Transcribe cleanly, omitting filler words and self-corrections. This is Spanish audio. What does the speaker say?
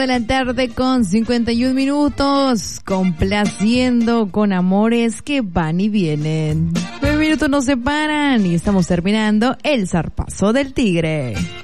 de la tarde con 51 minutos, complaciendo con amores que van y vienen. 9 minutos nos separan y estamos terminando el zarpazo del tigre.